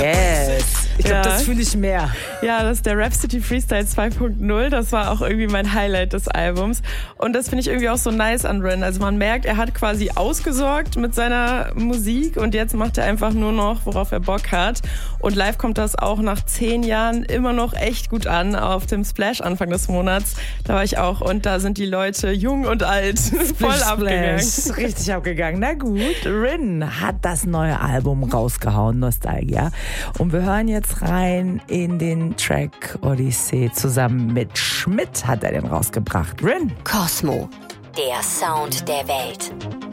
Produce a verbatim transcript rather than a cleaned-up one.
Yes. Ich glaube, Ja. das fühle ich mehr. Ja, das ist der Rhapsody Freestyle zwei Punkt null. Das war auch irgendwie mein Highlight des Albums. Und das finde ich irgendwie auch so nice an Rin. Also man merkt, er hat quasi ausgesorgt mit seiner Musik und jetzt macht er einfach nur noch, worauf er Bock hat. Und live kommt das auch nach zehn Jahren immer noch echt gut an. Auf dem Splash Anfang des Monats, da war ich auch. Und da sind die Leute jung und alt voll Splash, abgegangen. Splash. Richtig abgegangen. Na gut. Rin hat das neue Album rausgehauen, Nostalgia. Und wir hören jetzt rein in den Track Odyssey. Zusammen mit Schmidt hat er den rausgebracht. Rin. Cosmo, der Sound der Welt.